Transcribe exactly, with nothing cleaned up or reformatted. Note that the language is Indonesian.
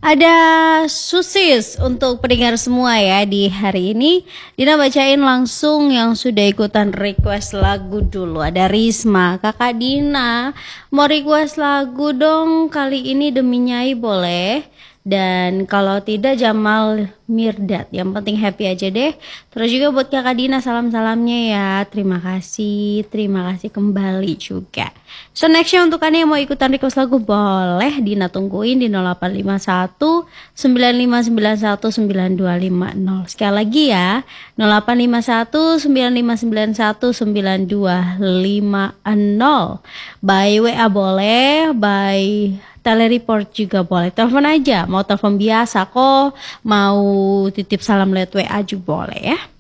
Ada Susis untuk pendengar semua ya di hari ini. Dina bacain langsung yang sudah ikutan request lagu dulu. Ada Risma, Kakak Dina mau request lagu dong kali ini demi Nyai boleh. Dan kalau tidak Jamal Mirdad, yang penting happy aja deh. Terus juga buat Kakak Dina salam-salamnya ya. Terima kasih, terima kasih kembali juga. So nextnya untuk kalian yang mau ikutan request lagu boleh Dina tungguin di nol delapan lima satu sembilan lima sembilan satu sembilan dua lima nol. Sekali lagi ya, nol delapan lima satu sembilan lima sembilan satu sembilan dua lima nol. By W A boleh, by telereport juga boleh. Telepon aja, mau telepon biasa kok, mau titip salam lewat W A juga boleh ya.